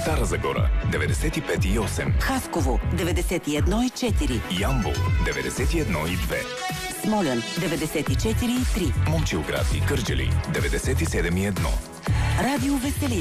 Стара Загора 95,8, Хасково 91,4, Ямбол 91,2, Смолян 94,3, Момчилград и Кърджали 97,1. Радио Веселин